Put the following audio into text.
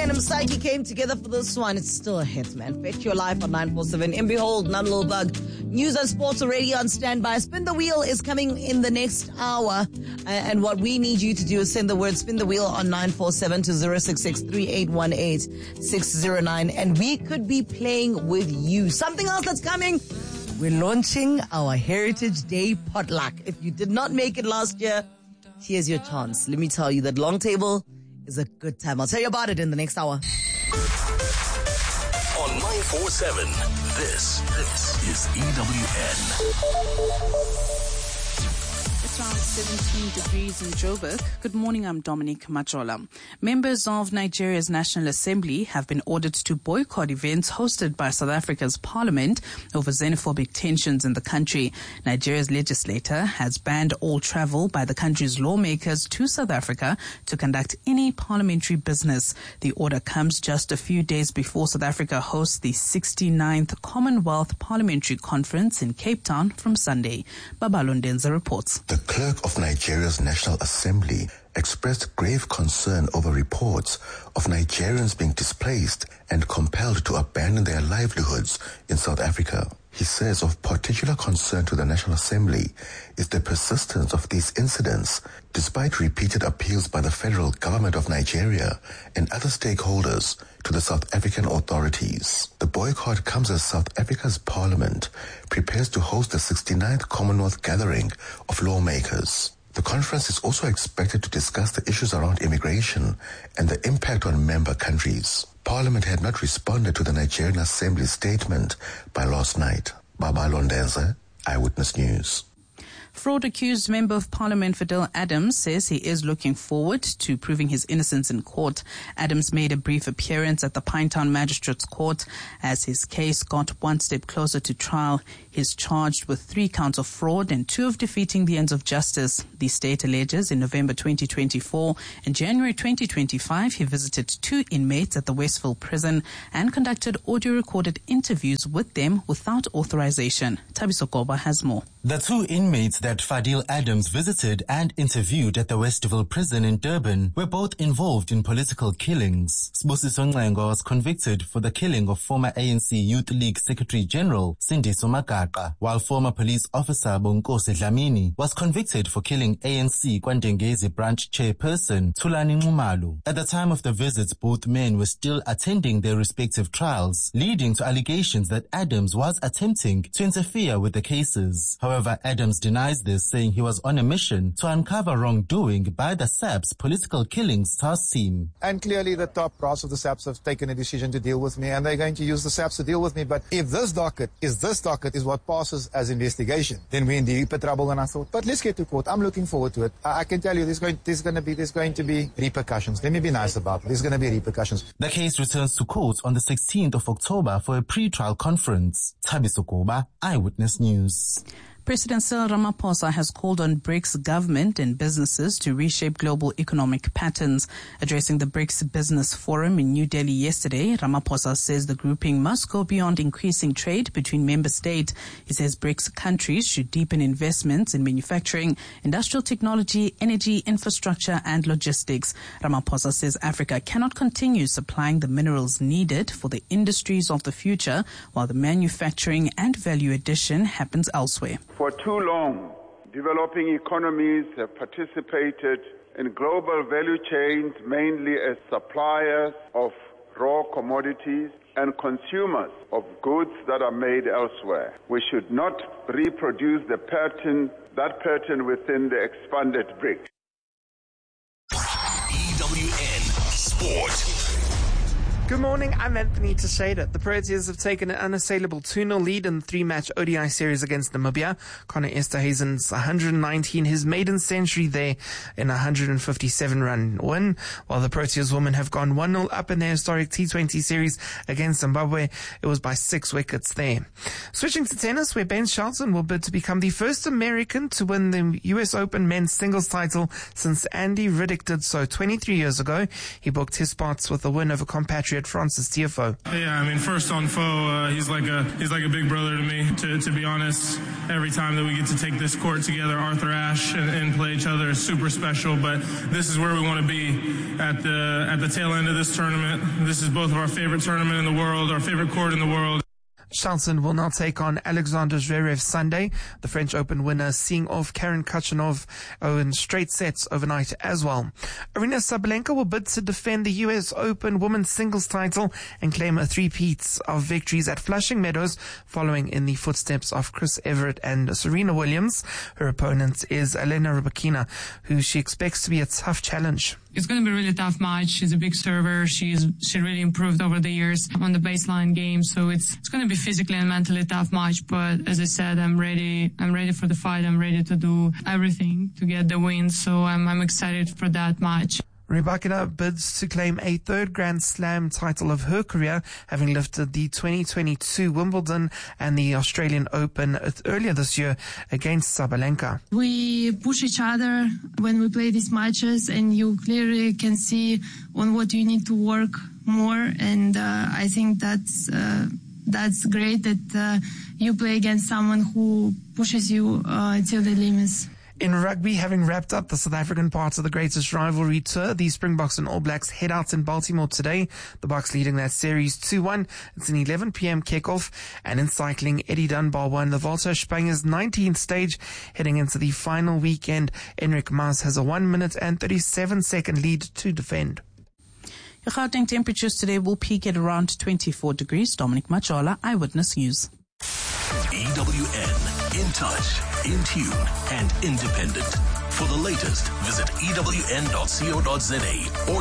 and Msaki came together for this one. It's still a hit, man. Bet Your Life on 947. And behold, another little bug. News and sports already on standby. Spin the Wheel is coming in the next hour. And what we need you to do is send the word Spin the Wheel on 947 to 066-3818-609. And we could be playing with you. Something else that's coming. We're launching our Heritage Day potluck. If you did not make it last year, here's your chance. Let me tell you that Long Table is a good time. I'll tell you about it in the next hour. On 947, this is EWN. It's around 17 degrees in Joburg. Good morning, I'm Dominique Majola. Members of Nigeria's National Assembly have been ordered to boycott events hosted by South Africa's parliament over xenophobic tensions in the country. Nigeria's legislator has banned all travel by the country's lawmakers to South Africa to conduct any parliamentary business. The order comes just a few days before South Africa hosts the 69th Commonwealth Parliamentary Conference in Cape Town from Sunday. Babalo Ndenza reports. The clerk of Nigeria's National Assembly expressed grave concern over reports of Nigerians being displaced and compelled to abandon their livelihoods in South Africa. He says of particular concern to the National Assembly is the persistence of these incidents, despite repeated appeals by the federal government of Nigeria and other stakeholders to the South African authorities. The boycott comes as South Africa's parliament prepares to host the 69th Commonwealth Gathering of Lawmakers. The conference is also expected to discuss the issues around immigration and the impact on member countries. Parliament had not responded to the Nigerian Assembly statement by last night. Babalo Ndenza, Eyewitness News. Fraud-accused Member of Parliament Fidel Adams says he is looking forward to proving his innocence in court. Adams made a brief appearance at the Pinetown Magistrates Court as his case got one step closer to trial. He's charged with 3 counts of fraud and 2 of defeating the ends of justice. The state alleges in November 2024 and January 2025 he visited 2 inmates at the Westville prison and conducted audio-recorded interviews with them without authorization. Thabiso Koba has more. The 2 inmates that Fadil Adams visited and interviewed at the Westville prison in Durban were both involved in political killings. Sibusiso Nxengo was convicted for the killing of former ANC Youth League Secretary General Sindiso Magaqa, while former police officer Bonkosi Dlamini was convicted for killing ANC Kwandengezi branch chairperson Thulani Nxumalo. At the time of the visits, both men were still attending their respective trials, leading to allegations that Adams was attempting to interfere with the cases. However, Adams denies this, saying he was on a mission to uncover wrongdoing by the SAPS political killings task team. And clearly the top brass of the SAPS have taken a decision to deal with me, and they're going to use the SAPS to deal with me. But if this docket is what passes as investigation, then we're in deeper trouble than I thought. But let's get to court. I'm looking forward to it. I can tell you there's going to be repercussions. Let me be nice about it. There's going to be repercussions. The case returns to court on the 16th of October for a pre-trial conference. Thabiso Koba, Eyewitness News. President Cyril Ramaphosa has called on BRICS government and businesses to reshape global economic patterns. Addressing the BRICS Business Forum in New Delhi yesterday, Ramaphosa says the grouping must go beyond increasing trade between member states. He says BRICS countries should deepen investments in manufacturing, industrial technology, energy, infrastructure and logistics. Ramaphosa says Africa cannot continue supplying the minerals needed for the industries of the future while the manufacturing and value addition happens elsewhere. For too long, developing economies have participated in global value chains mainly as suppliers of raw commodities and consumers of goods that are made elsewhere. We should not reproduce that pattern within the expanded BRICS. EWN Sport. Good morning, I'm Anthony Teixeira. The Proteas have taken an unassailable 2-0 lead in the 3-match ODI series against Namibia. Connor Esterhuizen's 119, his maiden century there in a 157-run win, while the Proteas women have gone 1-0 up in their historic T20 series against Zimbabwe. It was by 6 wickets there. Switching to tennis, where Ben Shelton will bid to become the first American to win the US Open men's singles title since Andy Riddick did so 23 years ago. He booked his spots with a win over compatriot Red Francis TFO. Yeah, I mean, first on foe, he's like a big brother to me. To be honest, every time that we get to take this court together, Arthur Ashe, and play each other is super special. But this is where we want to be at the tail end of this tournament. This is both of our favorite tournament in the world, our favorite court in the world. Shelton will now take on Alexander Zverev Sunday. The French Open winner seeing off Karen Khachanov in straight sets overnight as well. Aryna Sabalenka will bid to defend the US Open women's singles title and claim a three-peat of victories at Flushing Meadows, following in the footsteps of Chris Evert and Serena Williams. Her opponent is Elena Rybakina, who she expects to be a tough challenge. It's going to be a really tough match. She's a big server. She really improved over the years on the baseline game. So it's going to be physically and mentally tough match. But as I said, I'm ready for the fight. I'm ready to do everything to get the win. So I'm excited for that match. Rybakina bids to claim a third Grand Slam title of her career, having lifted the 2022 Wimbledon and the Australian Open earlier this year against Sabalenka. We push each other when we play these matches, and you clearly can see on what you need to work more. And I think that's great that you play against someone who pushes you till the limits. In rugby, having wrapped up the South African part of the greatest rivalry tour, the Springboks and All Blacks head out in Baltimore today. The Boks leading that series 2-1. It's an 11 p.m. kickoff. And in cycling, Eddie Dunbar won the Volta a Spanger's 19th stage. Heading into the final weekend, Enric Mas has a 1 minute and 37-second lead to defend. Your Gauteng temperatures today will peak at around 24 degrees. Dominic Machola, Eyewitness News. EWN, in touch, in tune, and independent. For the latest, visit ewn.co.za or